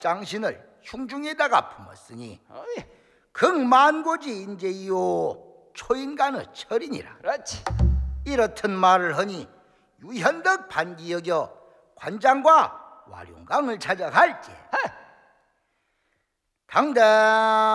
장신을 흉중에다가 품었으니 어이, 극만고지 인재이요 초인간의 철이니라. 그렇지. 이렇듯 말을 하니 유현덕 반기 여겨 관장과 와룡강을 찾아갈지. 당장